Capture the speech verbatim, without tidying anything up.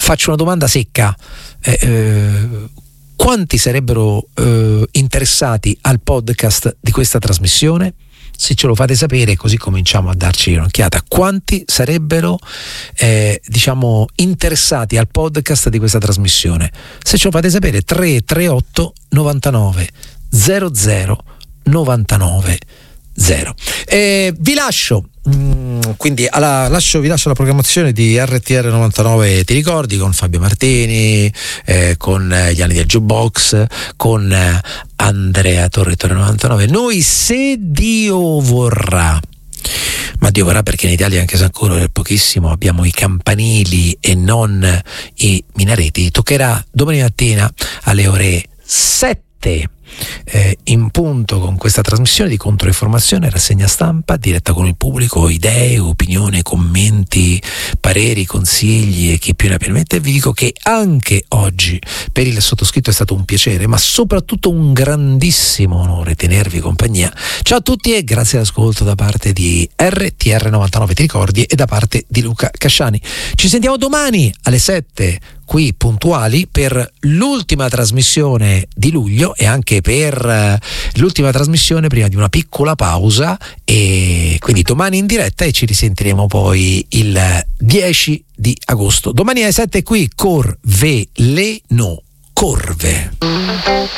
faccio una domanda secca. Eh, eh, quanti sarebbero eh, interessati al podcast di questa trasmissione? Se ce lo fate sapere, così cominciamo a darci un'occhiata. Quanti sarebbero eh, diciamo interessati al podcast di questa trasmissione? Se ce lo fate sapere, tre tre otto novantanove zero zero novantanove zero. Eh, vi lascio mm, quindi alla, lascio, vi lascio la programmazione di R T R novantanove, ti ricordi, con Fabio Martini, eh, con eh, gli anni del jukebox, con eh, Andrea Torretore novantanove. Noi, se Dio vorrà, ma Dio vorrà, perché in Italia, anche se ancora è pochissimo, abbiamo i campanili e non i minareti, toccherà domani mattina alle ore sette Eh, in punto, con questa trasmissione di controinformazione, rassegna stampa diretta con il pubblico, idee, opinioni, commenti, pareri, consigli e chi più ne ha più ne mette. E vi dico che anche oggi per il sottoscritto è stato un piacere, ma soprattutto un grandissimo onore tenervi compagnia. Ciao a tutti e grazie all'ascolto da parte di R T R novantanove, ti ricordi, e da parte di Luca Casciani. Ci sentiamo domani alle sette qui puntuali per l'ultima trasmissione di luglio e anche per l'ultima trasmissione prima di una piccola pausa, e quindi domani in diretta e ci risentiremo poi il dieci di agosto. Domani alle sette qui Corveleno, Corve.